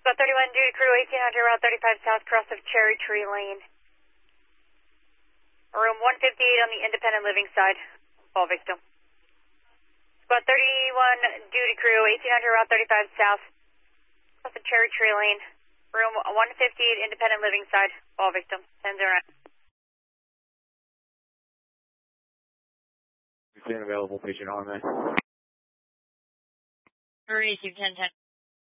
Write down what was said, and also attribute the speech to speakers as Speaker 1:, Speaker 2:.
Speaker 1: Squad 31, duty crew 1800, Route 35 South, cross of Cherry Tree Lane. Room 158 on the independent living side, fall victim. Squad 31, duty crew 1800, Route 35 South, cross of Cherry Tree Lane. Room 158, independent living side, fall victim, 10-0.
Speaker 2: Available patient on that.
Speaker 3: 32, 10-10.